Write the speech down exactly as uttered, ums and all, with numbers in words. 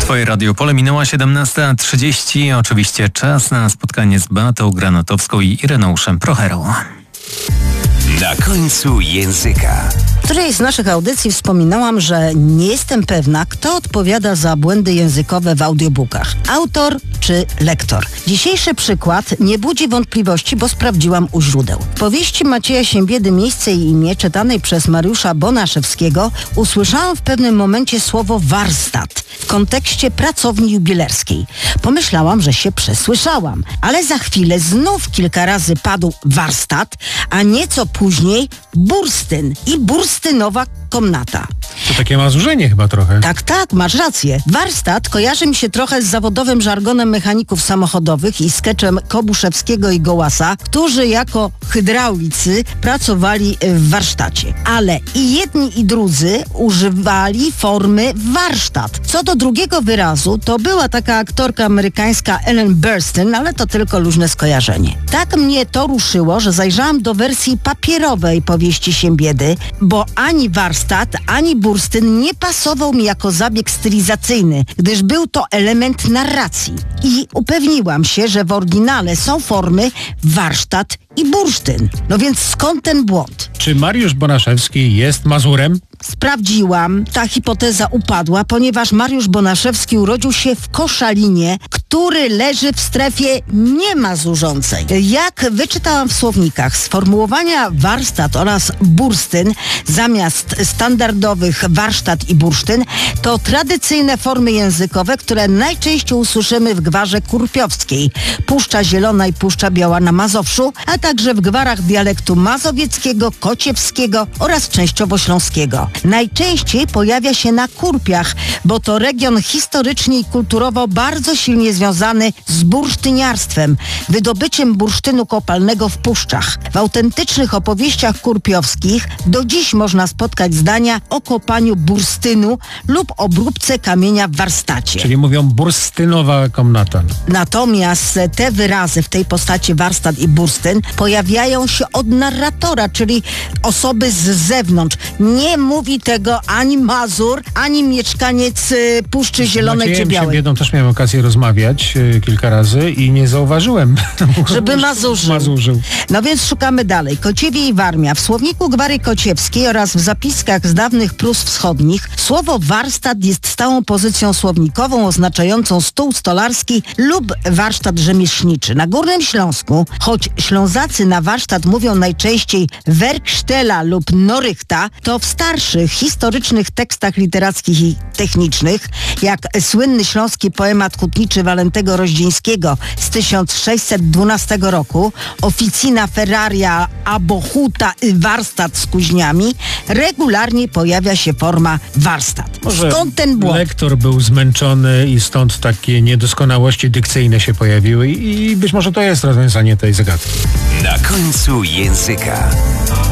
Twoje Radio Pole, minęła siedemnasta trzydzieści. Oczywiście czas na spotkanie z Beatą Granatowską i Ireneuszem Procherą. Na końcu języka. W którejś z naszych audycji wspominałam, że nie jestem pewna, kto odpowiada za błędy językowe w audiobookach. Autor czy lektor. Dzisiejszy przykład nie budzi wątpliwości, bo sprawdziłam u źródeł. W powieści Macieja Siembiedy Miejsce i imię, czytanej przez Mariusza Bonaszewskiego, usłyszałam w pewnym momencie słowo warsztat w kontekście pracowni jubilerskiej. Pomyślałam, że się przesłyszałam, ale za chwilę znów kilka razy padł warsztat, a nieco później bursztyn i bursztynowa komnata. To takie mazurzenie chyba trochę. Tak, tak, masz rację. Warsztat kojarzy mi się trochę z zawodowym żargonem mechaników samochodowych i skeczem Kobuszewskiego i Gołasa, którzy jako hydraulicy pracowali w warsztacie. Ale i jedni i drudzy używali formy warsztat. Co do drugiego wyrazu, to była taka aktorka amerykańska Ellen Burstyn, ale to tylko luźne skojarzenie. Tak mnie to ruszyło, że zajrzałam do wersji papierowej powieści Siembiedy, bo ani warsztat, ani bursztyn nie pasował mi jako zabieg stylizacyjny, gdyż był to element narracji. I upewniłam się, że w oryginale są formy warsztat i bursztyn. No więc skąd ten błąd? Czy Mariusz Bonaszewski jest Mazurem? Sprawdziłam, ta hipoteza upadła, ponieważ Mariusz Bonaszewski urodził się w Koszalinie, który leży w strefie niemazurzącej. Jak wyczytałam w słownikach, sformułowania warsztat oraz bursztyn zamiast standardowych warsztat i bursztyn to tradycyjne formy językowe, które najczęściej usłyszymy w gwarze kurpiowskiej, Puszcza Zielona i Puszcza Biała na Mazowszu, a także w gwarach dialektu mazowieckiego, kociewskiego oraz częściowo śląskiego. Najczęściej pojawia się na Kurpiach, bo to region historycznie i kulturowo bardzo silnie związany z bursztyniarstwem, wydobyciem bursztynu kopalnego w puszczach. W autentycznych opowieściach kurpiowskich do dziś można spotkać zdania o kopaniu bursztynu lub obróbce kamienia w warsztacie. Czyli mówią bursztynowa komnata. Natomiast te wyrazy w tej postaci warsztat i bursztyn pojawiają się od narratora, czyli osoby z zewnątrz. Nie mówi tego ani Mazur, ani mieszkaniec y, Puszczy Zielonej czy Białej. Z Siembiedą też miałem okazję rozmawiać y, kilka razy i nie zauważyłem, żeby mazurzył. mazurzył. No więc szukamy dalej. Kociewie i Warmia. W słowniku Gwary Kociewskiej oraz w zapiskach z dawnych Prus Wschodnich słowo warsztat jest stałą pozycją słownikową oznaczającą stół stolarski lub warsztat rzemieślniczy. Na Górnym Śląsku, choć Ślązacy na warsztat mówią najczęściej werksztela lub norychta, to w starszych, historycznych tekstach literackich i technicznych, jak słynny śląski poemat hutniczy Walentego Roździńskiego z tysiąc sześćset dwunastego roku, Oficina Ferraria abo huta i warsztat z kuźniami, regularnie pojawia się forma warsztat. Może skąd ten błąd? Lektor był zmęczony i stąd takie niedoskonałości dykcyjne się pojawiły i być może to jest rozwiązanie tej zagadki. Na końcu języka.